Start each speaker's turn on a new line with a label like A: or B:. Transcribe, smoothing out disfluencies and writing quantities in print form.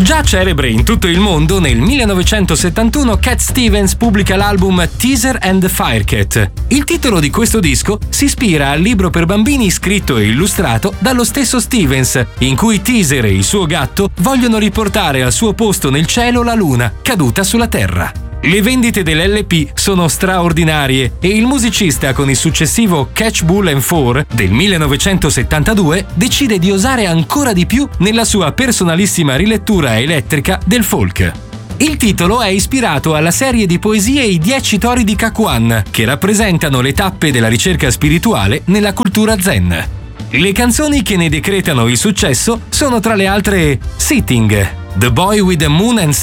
A: Già celebre in tutto il mondo, nel 1971 Cat Stevens pubblica l'album Teaser and the Firecat. Il titolo di questo disco si ispira al libro per bambini scritto e illustrato dallo stesso Stevens, in cui Teaser e il suo gatto vogliono riportare al suo posto nel cielo la luna, caduta sulla Terra. Le vendite dell'LP sono straordinarie e il musicista, con il successivo Catch Bull and Four del 1972, decide di osare ancora di più nella sua personalissima rilettura elettrica del folk. Il titolo è ispirato alla serie di poesie I 10 tori di Kakuan, che rappresentano le tappe della ricerca spirituale nella cultura zen. Le canzoni che ne decretano il successo sono tra le altre Sitting, The Boy with the Moon and